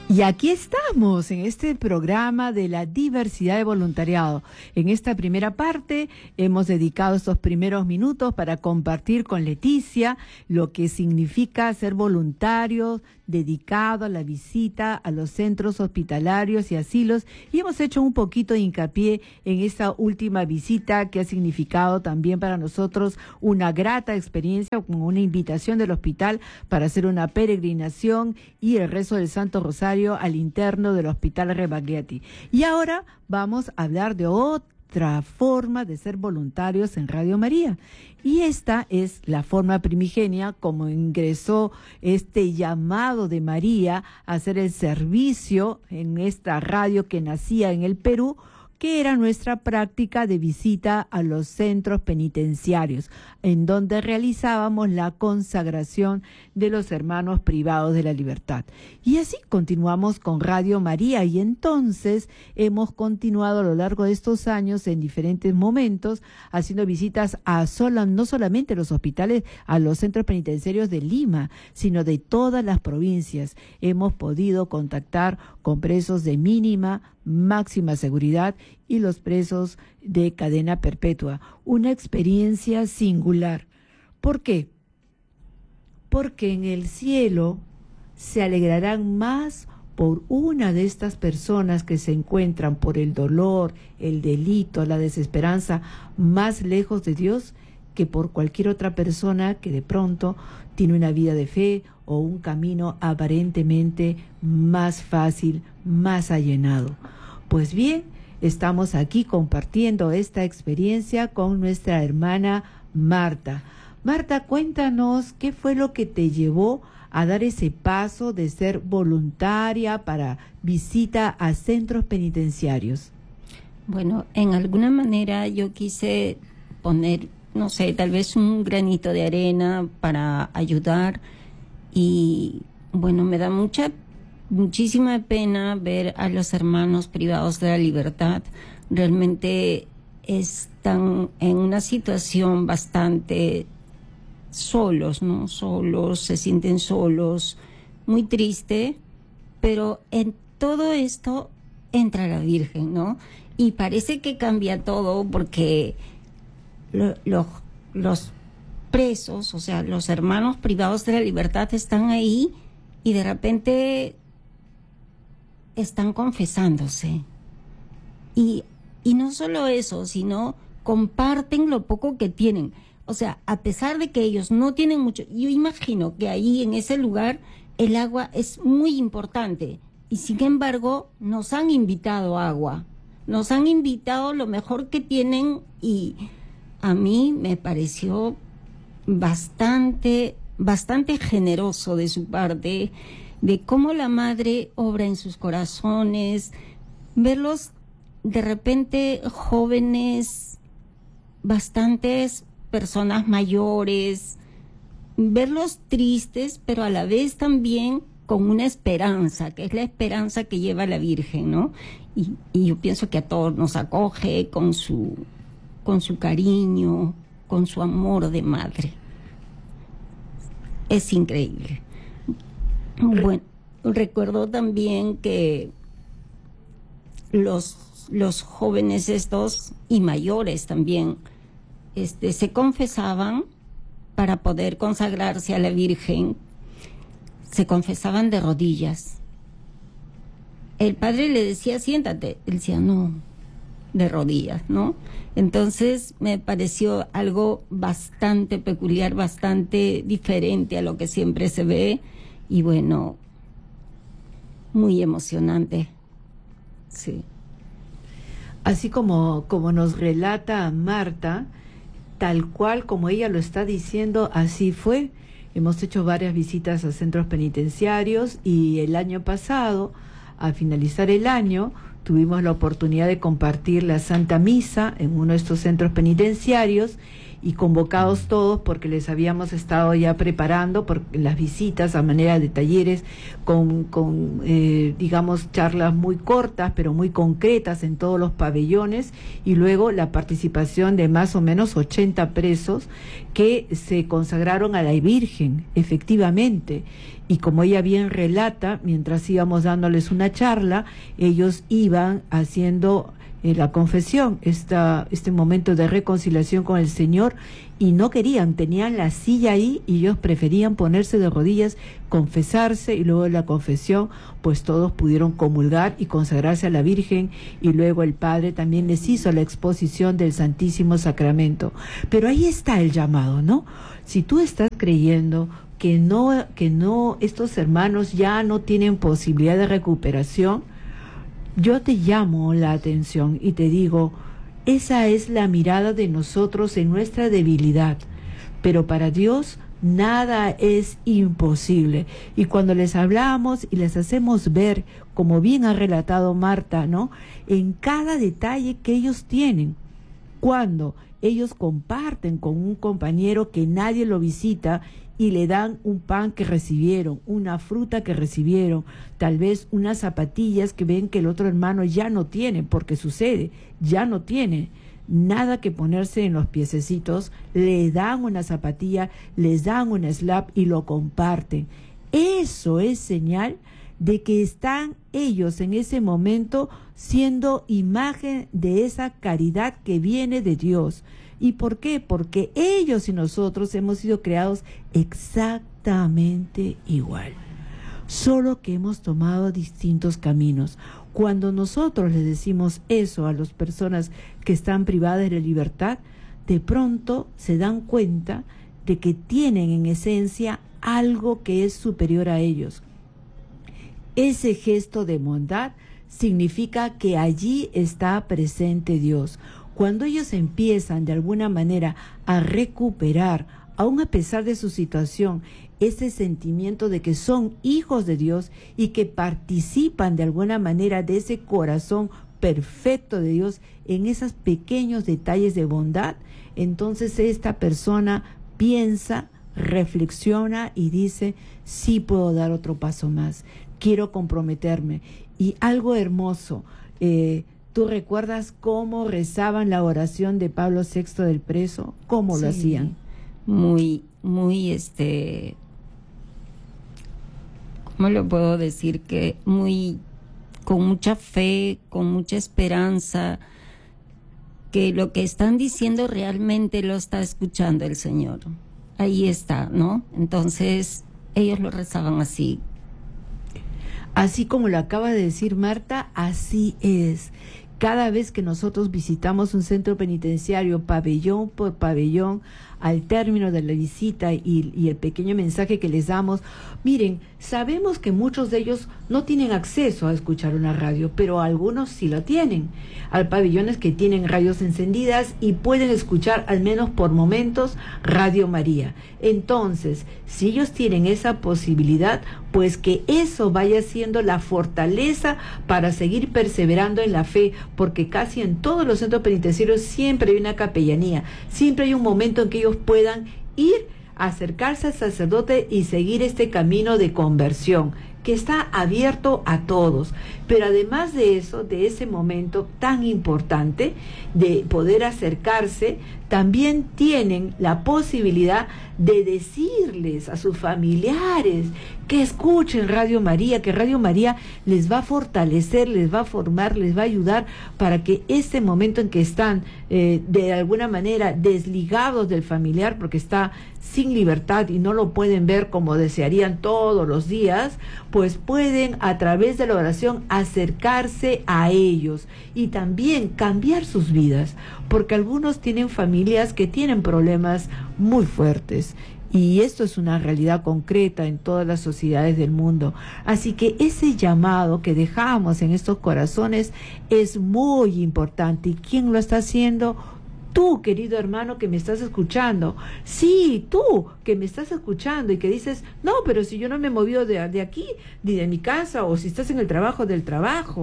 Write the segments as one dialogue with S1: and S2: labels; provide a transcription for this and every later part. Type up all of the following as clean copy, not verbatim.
S1: Y aquí estamos en este programa de la diversidad de voluntariado. En esta primera parte hemos dedicado estos primeros minutos para compartir con Leticia lo que significa ser voluntario dedicado a la visita a los centros hospitalarios y asilos, y hemos hecho un poquito de hincapié en esta última visita que ha significado también para nosotros una grata experiencia con una invitación del hospital para hacer una peregrinación y el rezo del Santo Rosario al interno del Hospital Rebagliati. Y ahora vamos a hablar de otra forma de ser voluntarios en Radio María. Y esta es la forma primigenia como ingresó este llamado de María a hacer el servicio en esta radio que nacía en el Perú, que era nuestra práctica de visita a los centros penitenciarios, en donde realizábamos la consagración de los hermanos privados de la libertad. Y así continuamos con Radio María, y entonces hemos continuado a lo largo de estos años en diferentes momentos haciendo visitas a no solamente a los hospitales, a los centros penitenciarios de Lima, sino de todas las provincias. Hemos podido contactar con presos de mínima, máxima seguridad y los presos de cadena perpetua. Una experiencia singular. ¿Por qué? Porque en el cielo se alegrarán más por una de estas personas que se encuentran por el dolor, el delito, la desesperanza, más lejos de Dios que por cualquier otra persona que de pronto tiene una vida de fe o un camino aparentemente más fácil, más allanado. Pues bien, estamos aquí compartiendo esta experiencia con nuestra hermana Marta. Marta, cuéntanos qué fue lo que te llevó a dar ese paso de ser voluntaria para visita a centros penitenciarios.
S2: Bueno, en alguna manera yo quise poner, no sé, tal vez un granito de arena para ayudar, y bueno, me da muchísima pena ver a los hermanos privados de la libertad. Realmente están en una situación bastante solos, ¿no? Solos, se sienten solos, muy triste, pero en todo esto entra la Virgen, ¿no? Y parece que cambia todo porque los presos, o sea, los hermanos privados de la libertad están ahí y de repente están confesándose. Y no solo eso, sino comparten lo poco que tienen. O sea, a pesar de que ellos no tienen mucho, yo imagino que ahí en ese lugar el agua es muy importante. Y sin embargo, nos han invitado agua. Nos han invitado lo mejor que tienen, y a mí me pareció bastante generoso de su parte, de cómo la madre obra en sus corazones, verlos de repente jóvenes, bastantes personas mayores, verlos tristes, pero a la vez también con una esperanza, que es la esperanza que lleva la Virgen, ¿no? Y yo pienso que a todos nos acoge con su cariño, con su amor de madre. Es increíble. Bueno, recuerdo también que los jóvenes estos y mayores también se confesaban para poder consagrarse a la Virgen. Se confesaban de rodillas. El padre le decía, siéntate. Él decía, no, de rodillas, ¿no? Entonces me pareció algo bastante peculiar, bastante diferente a lo que siempre se ve, y bueno, muy emocionante. Sí.
S1: Así como nos relata Marta, tal cual como ella lo está diciendo, así fue. Hemos hecho varias visitas a centros penitenciarios, y el año pasado, al finalizar el año, tuvimos la oportunidad de compartir la Santa Misa en uno de estos centros penitenciarios, y convocados todos porque les habíamos estado ya preparando por las visitas a manera de talleres con digamos, charlas muy cortas pero muy concretas en todos los pabellones, y luego la participación de más o menos 80 presos que se consagraron a la Virgen, efectivamente. Y como ella bien relata, mientras íbamos dándoles una charla, ellos iban haciendo la confesión, este momento de reconciliación con el Señor, y no querían, tenían la silla ahí y ellos preferían ponerse de rodillas, confesarse, y luego de la confesión pues todos pudieron comulgar y consagrarse a la Virgen, y luego el Padre también les hizo la exposición del Santísimo Sacramento. Pero ahí está el llamado, ¿no? Si tú estás creyendo que no, estos hermanos ya no tienen posibilidad de recuperación, yo te llamo la atención y te digo, esa es la mirada de nosotros en nuestra debilidad, pero para Dios nada es imposible. Y cuando les hablamos y les hacemos ver, como bien ha relatado Marta, ¿no?, en cada detalle que ellos tienen, cuando ellos comparten con un compañero que nadie lo visita y le dan un pan que recibieron, una fruta que recibieron, tal vez unas zapatillas que ven que el otro hermano ya no tiene, porque sucede, ya no tiene nada que ponerse en los piececitos, le dan una zapatilla, les dan un slap y lo comparten. Eso es señal de que están ellos en ese momento siendo imagen de esa caridad que viene de Dios. ¿Y por qué? Porque ellos y nosotros hemos sido creados exactamente igual, solo que hemos tomado distintos caminos. Cuando nosotros les decimos eso a las personas que están privadas de la libertad, de pronto se dan cuenta de que tienen en esencia algo que es superior a ellos. Ese gesto de bondad significa que allí está presente Dios. Cuando ellos empiezan de alguna manera a recuperar, aun a pesar de su situación, ese sentimiento de que son hijos de Dios y que participan de alguna manera de ese corazón perfecto de Dios en esos pequeños detalles de bondad, entonces esta persona piensa, reflexiona y dice, sí puedo dar otro paso más, quiero comprometerme. Y algo hermoso, ¿tú recuerdas cómo rezaban la oración de Pablo VI del preso? ¿Cómo lo hacían?
S2: Muy, ¿cómo lo puedo decir? Que con mucha fe, con mucha esperanza, que lo que están diciendo realmente lo está escuchando el Señor. Ahí está, ¿no? Entonces, ellos lo rezaban así.
S1: Así como lo acaba de decir Marta, así es. Cada vez que nosotros visitamos un centro penitenciario, pabellón por pabellón, al término de la visita y el pequeño mensaje que les damos, miren, sabemos que muchos de ellos no tienen acceso a escuchar una radio, pero algunos sí lo tienen. Hay pabellones que tienen radios encendidas y pueden escuchar al menos por momentos Radio María. Entonces, si ellos tienen esa posibilidad, pues que eso vaya siendo la fortaleza para seguir perseverando en la fe, porque casi en todos los centros penitenciarios siempre hay una capellanía, siempre hay un momento en que ellos puedan ir a acercarse al sacerdote y seguir este camino de conversión que está abierto a todos. Pero además de eso, de ese momento tan importante de poder acercarse, también tienen la posibilidad de decirles a sus familiares que escuchen Radio María, que Radio María les va a fortalecer, les va a formar, les va a ayudar para que este momento en que están de alguna manera desligados del familiar porque está sin libertad y no lo pueden ver como desearían todos los días, pues pueden a través de la oración acercarse a ellos y también cambiar sus vidas, porque algunos tienen familias que tienen problemas muy fuertes y esto es una realidad concreta en todas las sociedades del mundo. Así que ese llamado que dejamos en estos corazones es muy importante. ¿Y quién lo está haciendo? Tú, querido hermano que me estás escuchando. Sí, tú que me estás escuchando y que dices, no, pero si yo no me he movido de aquí, ni de mi casa, o si estás en el trabajo, del trabajo.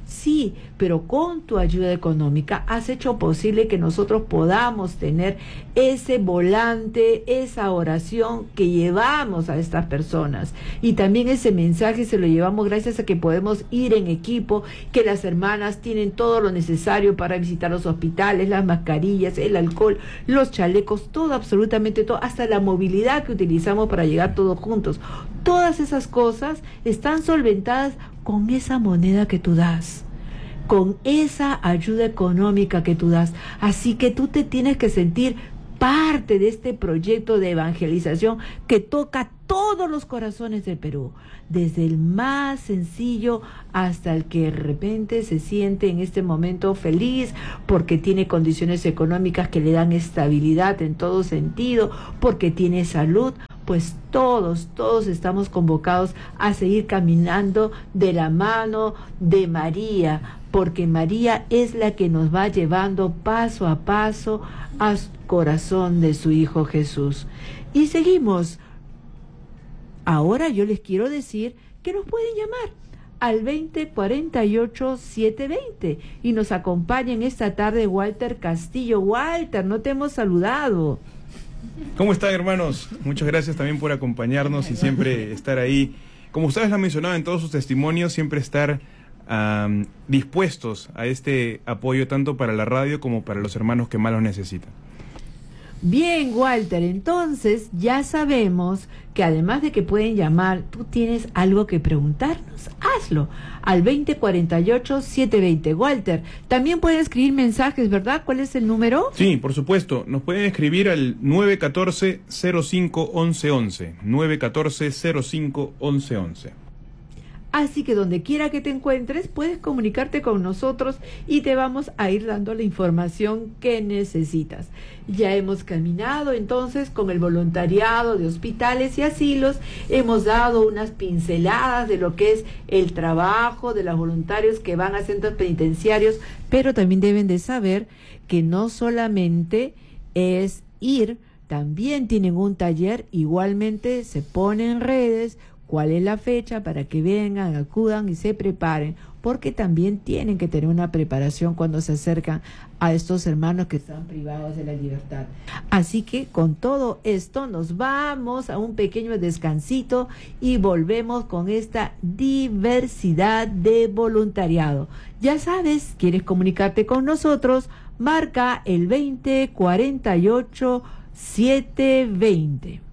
S1: Sí, pero con tu ayuda económica has hecho posible que nosotros podamos tener ese volante, esa oración que llevamos a estas personas. Y también ese mensaje se lo llevamos gracias a que podemos ir en equipo, que las hermanas tienen todo lo necesario para visitar los hospitales, las mascarillas, el alcohol, los chalecos, todo, absolutamente todo, hasta la movilidad que utilizamos para llegar todos juntos. Todas esas cosas están solventadas con esa moneda que tú das, con esa ayuda económica que tú das. Así que tú te tienes que sentir parte de este proyecto de evangelización que toca todos los corazones del Perú, desde el más sencillo hasta el que de repente se siente en este momento feliz porque tiene condiciones económicas que le dan estabilidad en todo sentido, porque tiene salud. Pues todos estamos convocados a seguir caminando de la mano de María, porque María es la que nos va llevando paso a paso al corazón de su Hijo Jesús. Y seguimos. Ahora yo les quiero decir que nos pueden llamar al 2048-720 y nos acompaña en esta tarde Walter Castillo. Walter, no te hemos saludado.
S3: ¿Cómo están, hermanos? Muchas gracias también por acompañarnos y siempre estar ahí. Como ustedes lo han mencionado en todos sus testimonios, siempre estar dispuestos a este apoyo tanto para la radio como para los hermanos que más lo necesitan.
S1: Bien, Walter, entonces ya sabemos que además de que pueden llamar, tú tienes algo que preguntarnos, hazlo al 2048-720. Walter, también pueden escribir mensajes, ¿verdad? ¿Cuál es el número?
S3: Sí, por supuesto, nos pueden escribir al 914-05-1111, 914-05-1111.
S1: Así que donde quiera que te encuentres, puedes comunicarte con nosotros y te vamos a ir dando la información que necesitas. Ya hemos caminado entonces con el voluntariado de hospitales y asilos, hemos dado unas pinceladas de lo que es el trabajo de los voluntarios que van a centros penitenciarios, pero también deben de saber que no solamente es ir, también tienen un taller, igualmente se pone en redes cuál es la fecha para que vengan, acudan y se preparen, porque también tienen que tener una preparación cuando se acercan a estos hermanos que están privados de la libertad. Así que con todo esto nos vamos a un pequeño descansito y volvemos con esta diversidad de voluntariado. Ya sabes, ¿quieres comunicarte con nosotros? Marca el 2048-720.